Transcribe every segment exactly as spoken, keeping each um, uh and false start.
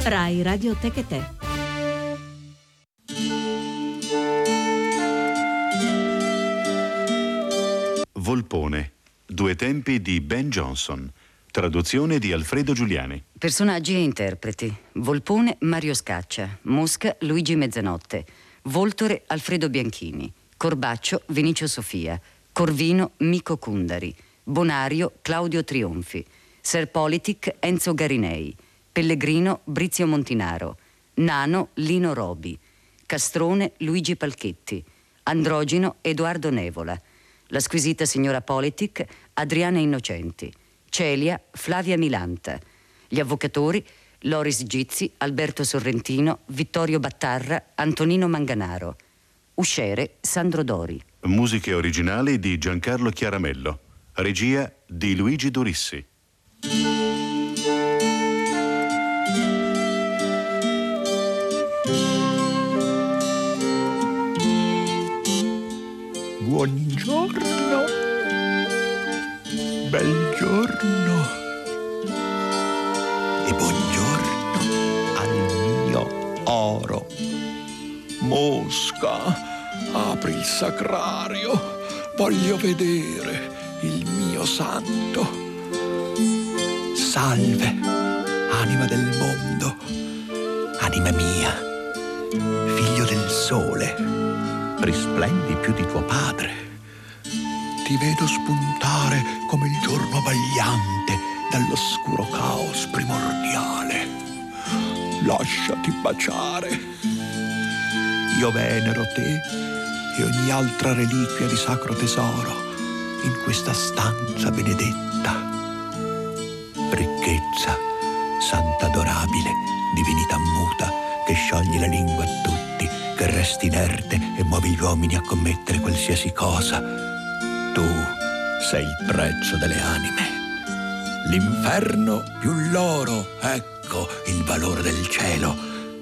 Rai Radio Tecate. Volpone, due tempi di Ben Jonson, traduzione di Alfredo Giuliani. Personaggi e interpreti: Volpone Mario Scaccia, Mosca Luigi Mezzanotte, Voltore Alfredo Bianchini, Corbaccio Vinicio Sofia, Corvino Mico Cundari, Bonario Claudio Trionfi, Serpolitic Enzo Garinei, Pellegrino Brizio Montinaro, Nano Lino Robi, Castrone Luigi Palchetti, Androgino Edoardo Nevola, la squisita signora Politic Adriana Innocenti, Celia Flavia Milanta, gli avvocatori Loris Gizzi, Alberto Sorrentino, Vittorio Battarra, Antonino Manganaro, usciere Sandro Dori. Musiche originali di Giancarlo Chiaramello, regia di Luigi Durissi. Buongiorno, bel giorno e buongiorno al mio oro. Mosca, apri il sacrario, voglio vedere il mio santo. Salve, anima del mondo, anima mia, figlio del sole, risplendi più di tuo padre. Ti vedo spuntare come il giorno vagliante dall'oscuro caos primordiale. Lasciati baciare. Io venero te e ogni altra reliquia di sacro tesoro in questa stanza benedetta. Ricchezza, santa adorabile, divinità muta che sciogli la lingua a tutti, che resti inerte e muovi gli uomini a commettere qualsiasi cosa. Tu sei il prezzo delle anime. L'inferno più l'oro, ecco il valore del cielo.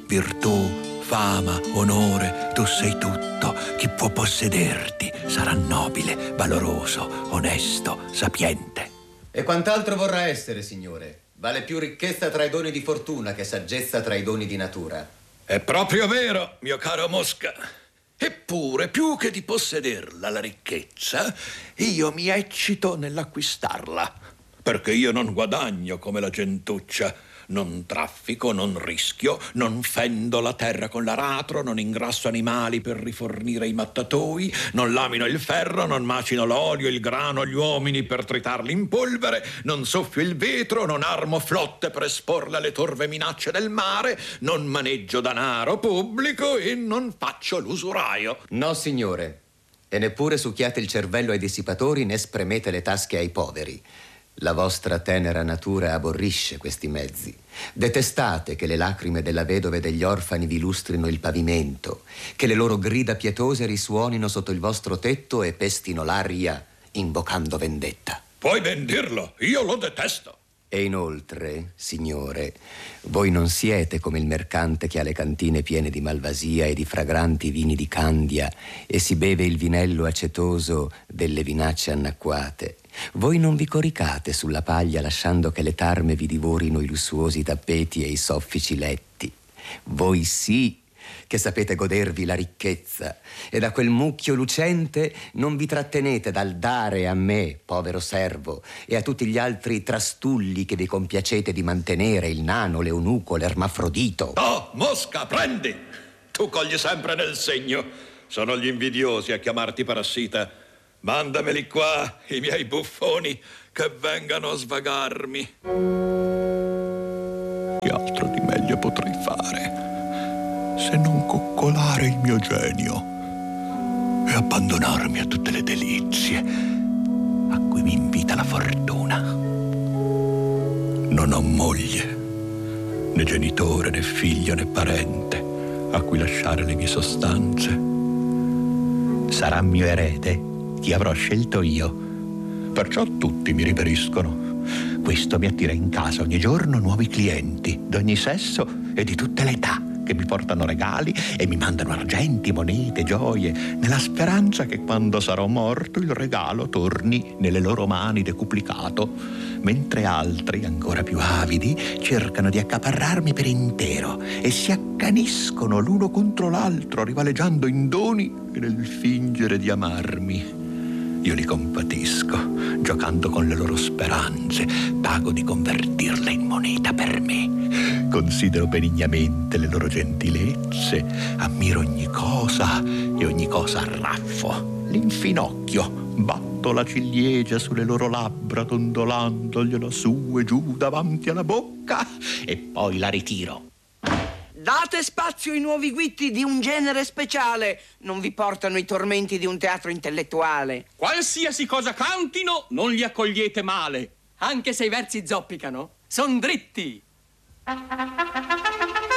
Virtù, fama, onore, tu sei tutto. Chi può possederti sarà nobile, valoroso, onesto, sapiente. E quant'altro vorrà essere, signore? Vale più ricchezza tra i doni di fortuna che saggezza tra i doni di natura. È proprio vero, mio caro Mosca. Eppure, più che di possederla, la ricchezza, io mi eccito nell'acquistarla. Perché io non guadagno come la gentuccia. Non traffico, non rischio, non fendo la terra con l'aratro, non ingrasso animali per rifornire i mattatoi, non lamino il ferro, non macino l'olio, il grano, gli uomini per tritarli in polvere, non soffio il vetro, non armo flotte per esporle alle torve minacce del mare, non maneggio danaro pubblico e non faccio l'usuraio. No, signore. E neppure succhiate il cervello ai dissipatori né spremete le tasche ai poveri. La vostra tenera natura aborrisce questi mezzi. Detestate che le lacrime della vedova e degli orfani vi lustrino il pavimento, che le loro grida pietose risuonino sotto il vostro tetto e pestino l'aria invocando vendetta. Puoi ben dirlo, io lo detesto. E inoltre, signore, voi non siete come il mercante che ha le cantine piene di malvasia e di fragranti vini di Candia e si beve il vinello acetoso delle vinacce annacquate. Voi non vi coricate sulla paglia lasciando che le tarme vi divorino i lussuosi tappeti e i soffici letti. Voi sì che sapete godervi la ricchezza e da quel mucchio lucente non vi trattenete dal dare a me, povero servo, e a tutti gli altri trastulli che vi compiacete di mantenere, il nano, l'eunuco, l'ermafrodito. Oh, Mosca, prendi! Tu cogli sempre nel segno. Sono gli invidiosi a chiamarti parassita. Mandameli qua, i miei buffoni, che vengano a svagarmi. Che altro di meglio potrei fare se non coccolare il mio genio e abbandonarmi a tutte le delizie a cui mi invita la fortuna? Non ho moglie, né genitore, né figlio, né parente a cui lasciare le mie sostanze. Sarà mio erede chi avrò scelto io. Perciò tutti mi riveriscono. Questo mi attira in casa ogni giorno nuovi clienti, d'ogni sesso e di tutte le età. che mi portano regali e mi mandano argenti, monete, gioie, nella speranza che quando sarò morto il regalo torni nelle loro mani decuplicato, mentre altri, ancora più avidi, cercano di accaparrarmi per intero e si accaniscono l'uno contro l'altro, rivaleggiando in doni e nel fingere di amarmi. Io li compatisco, giocando con le loro speranze, pago di convertirle in moneta per me. Considero benignamente le loro gentilezze, ammiro ogni cosa e ogni cosa arraffo. L'infinocchio, batto la ciliegia sulle loro labbra, dondolandogliela su e giù davanti alla bocca e poi la ritiro. Date spazio ai nuovi guitti di un genere speciale. Non vi portano i tormenti di un teatro intellettuale. Qualsiasi cosa cantino, non li accogliete male. Anche se i versi zoppicano, son dritti.